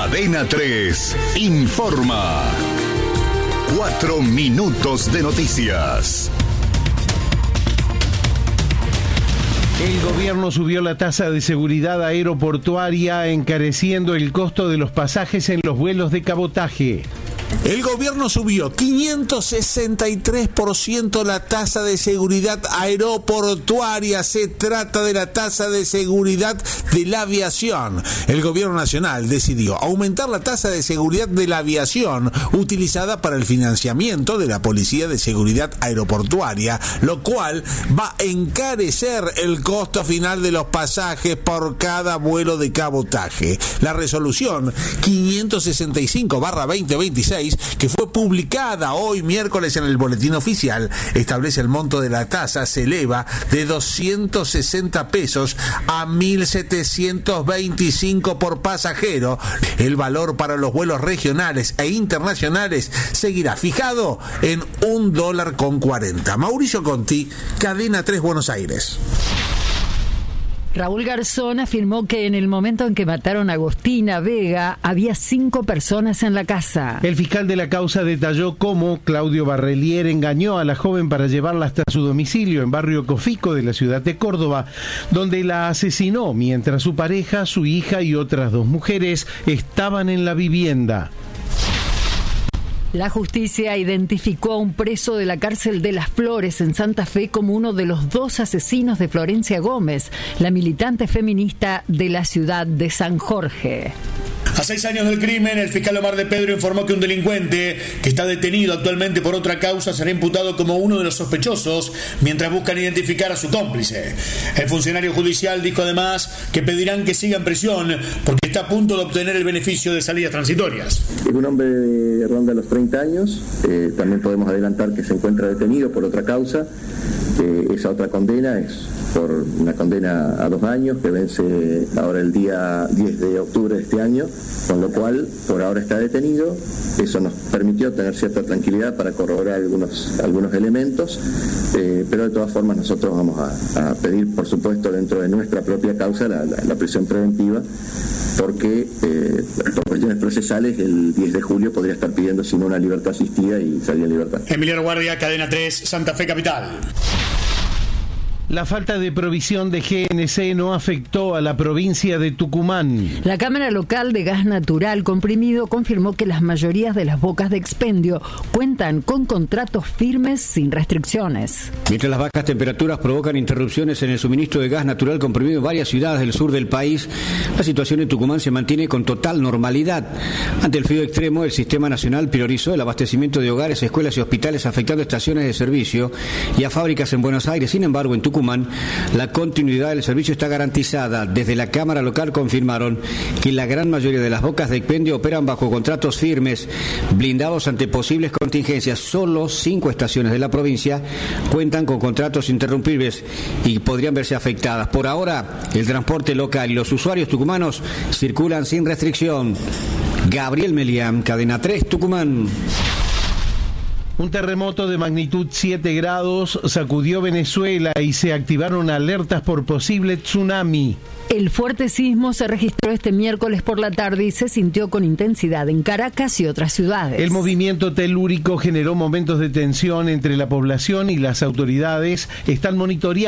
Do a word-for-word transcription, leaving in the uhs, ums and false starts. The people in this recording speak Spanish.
Cadena tres informa. Cuatro minutos de noticias. El gobierno subió la tasa de seguridad aeroportuaria, encareciendo el costo de los pasajes en los vuelos de cabotaje. El gobierno subió quinientos sesenta y tres por ciento la tasa de seguridad aeroportuaria. Se trata de la tasa de seguridad de la aviación. El gobierno nacional decidió aumentar la tasa de seguridad de la aviación utilizada para el financiamiento de la Policía de Seguridad Aeroportuaria, lo cual va a encarecer el costo final de los pasajes por cada vuelo de cabotaje. La resolución quinientos sesenta y cinco barra veinte veintiséis, que fue publicada hoy miércoles en el Boletín Oficial, establece el monto de la tasa se eleva de doscientos sesenta pesos a mil setecientos veinticinco por pasajero. El valor para los vuelos regionales e internacionales seguirá fijado en un dólar con cuarenta. Mauricio Conti, Cadena tres, Buenos Aires. Raúl Garzón afirmó que en el momento en que mataron a Agostina Vega había cinco personas en la casa. El fiscal de la causa detalló cómo Claudio Barrelier engañó a la joven para llevarla hasta su domicilio en Barrio Cofico de la ciudad de Córdoba, donde la asesinó mientras su pareja, su hija y otras dos mujeres estaban en la vivienda. La justicia identificó a un preso de la cárcel de Las Flores en Santa Fe como uno de los dos asesinos de Florencia Gómez, la militante feminista de la ciudad de San Jorge. A seis años del crimen, el fiscal Omar de Pedro informó que un delincuente que está detenido actualmente por otra causa será imputado como uno de los sospechosos mientras buscan identificar a su cómplice. El funcionario judicial dijo además que pedirán que siga en prisión porque está a punto de obtener el beneficio de salidas transitorias. Es un hombre de ronda los treinta años, eh, también podemos adelantar que se encuentra detenido por otra causa. Eh, esa otra condena es por una condena a dos años que vence ahora el día diez de octubre de este año, con lo cual por ahora está detenido. Eso nos permitió tener cierta tranquilidad para corroborar algunos, algunos elementos, eh, pero de todas formas nosotros vamos a, a pedir, por supuesto, dentro de nuestra propia causa la, la, la prisión preventiva, porque eh, por cuestiones procesales el diez de julio podría estar pidiendo sino una libertad asistida y salir en libertad. Emiliano Guardia, Cadena tres, Santa Fe Capital. La falta de provisión de G N C no afectó a la provincia de Tucumán. La Cámara Local de Gas Natural Comprimido confirmó que las mayorías de las bocas de expendio cuentan con contratos firmes sin restricciones. Mientras las bajas temperaturas provocan interrupciones en el suministro de gas natural comprimido en varias ciudades del sur del país, la situación en Tucumán se mantiene con total normalidad. Ante el frío extremo, el Sistema Nacional priorizó el abastecimiento de hogares, escuelas y hospitales, afectando estaciones de servicio y a fábricas en Buenos Aires. Sin embargo, en Tucumán Tucumán, la continuidad del servicio está garantizada. Desde la Cámara Local confirmaron que la gran mayoría de las bocas de expendio operan bajo contratos firmes, blindados ante posibles contingencias. Solo cinco estaciones de la provincia cuentan con contratos interrumpibles y podrían verse afectadas. Por ahora, el transporte local y los usuarios tucumanos circulan sin restricción. Gabriel Melián, Cadena tres, Tucumán. Un terremoto de magnitud siete grados sacudió Venezuela y se activaron alertas por posible tsunami. El fuerte sismo se registró este miércoles por la tarde y se sintió con intensidad en Caracas y otras ciudades. El movimiento telúrico generó momentos de tensión entre la población y las autoridades. Están monitoreando